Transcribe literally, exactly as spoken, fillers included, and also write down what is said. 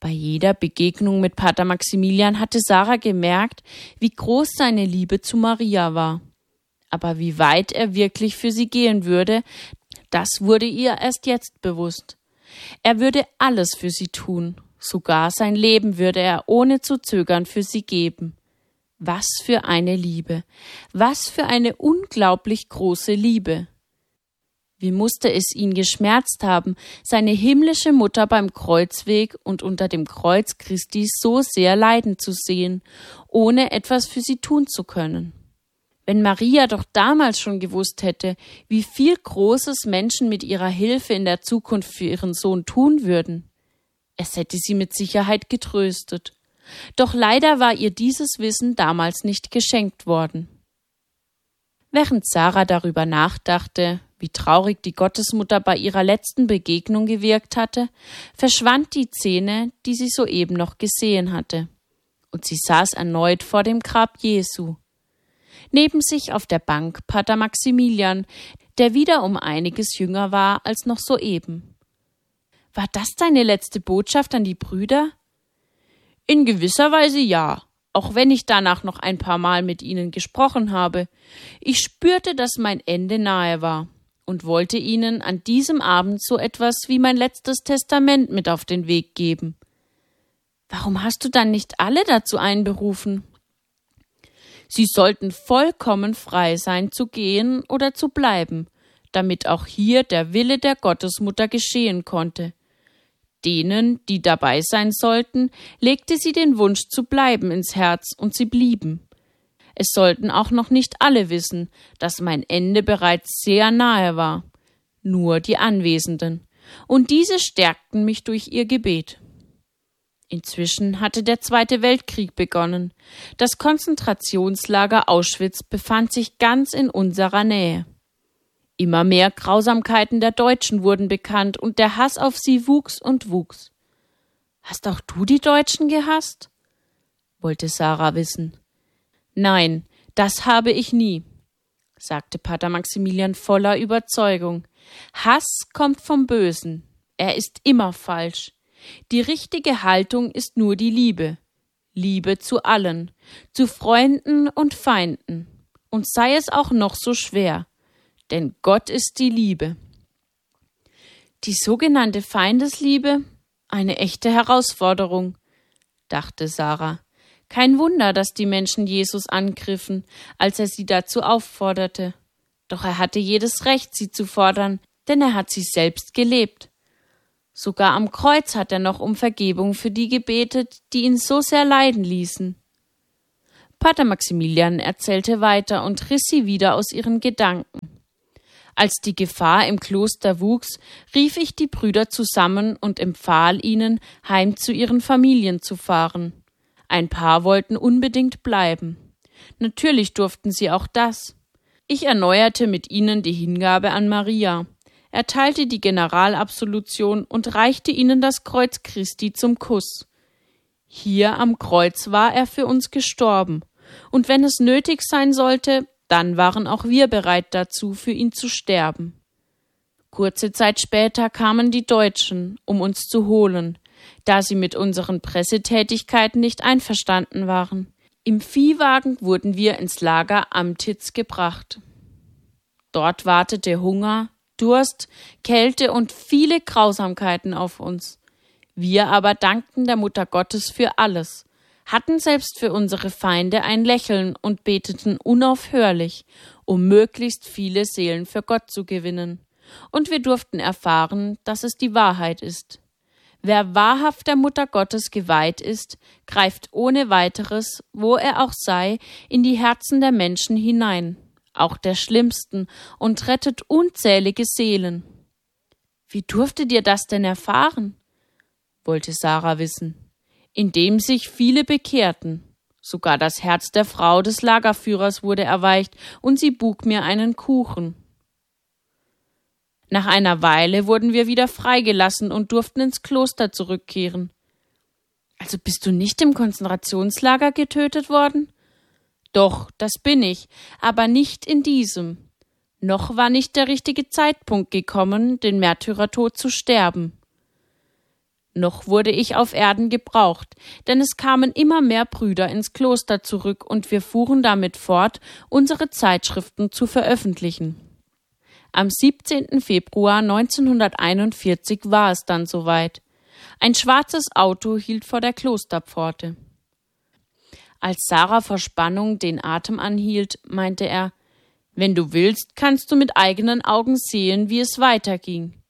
Bei jeder Begegnung mit Pater Maximilian hatte Sarah gemerkt, wie groß seine Liebe zu Maria war. Aber wie weit er wirklich für sie gehen würde, das wurde ihr erst jetzt bewusst. Er würde alles für sie tun, sogar sein Leben würde er ohne zu zögern für sie geben. Was für eine Liebe, was für eine unglaublich große Liebe. Wie musste es ihn geschmerzt haben, seine himmlische Mutter beim Kreuzweg und unter dem Kreuz Christi so sehr leiden zu sehen, ohne etwas für sie tun zu können. Wenn Maria doch damals schon gewusst hätte, wie viel Großes Menschen mit ihrer Hilfe in der Zukunft für ihren Sohn tun würden, es hätte sie mit Sicherheit getröstet. Doch leider war ihr dieses Wissen damals nicht geschenkt worden. Während Sarah darüber nachdachte, wie traurig die Gottesmutter bei ihrer letzten Begegnung gewirkt hatte, verschwand die Szene, die sie soeben noch gesehen hatte, und sie saß erneut vor dem Grab Jesu. Neben sich auf der Bank Pater Maximilian, der wieder um einiges jünger war als noch soeben. War das deine letzte Botschaft an die Brüder? In gewisser Weise ja, auch wenn ich danach noch ein paar Mal mit ihnen gesprochen habe. Ich spürte, dass mein Ende nahe war und wollte ihnen an diesem Abend so etwas wie mein letztes Testament mit auf den Weg geben. Warum hast du dann nicht alle dazu einberufen? Sie sollten vollkommen frei sein, zu gehen oder zu bleiben, damit auch hier der Wille der Gottesmutter geschehen konnte. Denen, die dabei sein sollten, legte sie den Wunsch zu bleiben ins Herz, und sie blieben. Es sollten auch noch nicht alle wissen, dass mein Ende bereits sehr nahe war, nur die Anwesenden, und diese stärkten mich durch ihr Gebet. Inzwischen hatte der Zweite Weltkrieg begonnen. Das Konzentrationslager Auschwitz befand sich ganz in unserer Nähe. Immer mehr Grausamkeiten der Deutschen wurden bekannt und der Hass auf sie wuchs und wuchs. Hast auch du die Deutschen gehasst? Wollte Sarah wissen. Nein, das habe ich nie, sagte Pater Maximilian voller Überzeugung. Hass kommt vom Bösen. Er ist immer falsch. Die richtige Haltung ist nur die Liebe. Liebe zu allen, zu Freunden und Feinden. Und sei es auch noch so schwer. Denn Gott ist die Liebe. Die sogenannte Feindesliebe? Eine echte Herausforderung, dachte Sarah. Kein Wunder, dass die Menschen Jesus angriffen, als er sie dazu aufforderte. Doch er hatte jedes Recht, sie zu fordern, denn er hat sie selbst gelebt. Sogar am Kreuz hat er noch um Vergebung für die gebetet, die ihn so sehr leiden ließen. Pater Maximilian erzählte weiter und riss sie wieder aus ihren Gedanken. Als die Gefahr im Kloster wuchs, rief ich die Brüder zusammen und empfahl ihnen, heim zu ihren Familien zu fahren. Ein paar wollten unbedingt bleiben. Natürlich durften sie auch das. Ich erneuerte mit ihnen die Hingabe an Maria, erteilte die Generalabsolution und reichte ihnen das Kreuz Christi zum Kuss. Hier am Kreuz war er für uns gestorben, und wenn es nötig sein sollte, dann waren auch wir bereit dazu, für ihn zu sterben. Kurze Zeit später kamen die Deutschen, um uns zu holen, da sie mit unseren Pressetätigkeiten nicht einverstanden waren. Im Viehwagen wurden wir ins Lager Amtitz gebracht. Dort wartete Hunger, Durst, Kälte und viele Grausamkeiten auf uns. Wir aber dankten der Mutter Gottes für alles, hatten selbst für unsere Feinde ein Lächeln und beteten unaufhörlich, um möglichst viele Seelen für Gott zu gewinnen. Und wir durften erfahren, dass es die Wahrheit ist. Wer wahrhaft der Mutter Gottes geweiht ist, greift ohne weiteres, wo er auch sei, in die Herzen der Menschen hinein, auch der schlimmsten, und rettet unzählige Seelen. Wie durftet ihr das denn erfahren? Wollte Sarah wissen. Indem sich viele bekehrten. Sogar das Herz der Frau des Lagerführers wurde erweicht, und sie buk mir einen Kuchen. Nach einer Weile wurden wir wieder freigelassen und durften ins Kloster zurückkehren. Also bist du nicht im Konzentrationslager getötet worden? Doch, das bin ich, aber nicht in diesem. Noch war nicht der richtige Zeitpunkt gekommen, den Märtyrertod zu sterben. Noch wurde ich auf Erden gebraucht, denn es kamen immer mehr Brüder ins Kloster zurück und wir fuhren damit fort, unsere Zeitschriften zu veröffentlichen. Am siebzehnten Februar neunzehnhunderteinundvierzig war es dann soweit. Ein schwarzes Auto hielt vor der Klosterpforte. Als Sarah vor Spannung den Atem anhielt, meinte er: »Wenn du willst, kannst du mit eigenen Augen sehen, wie es weiterging.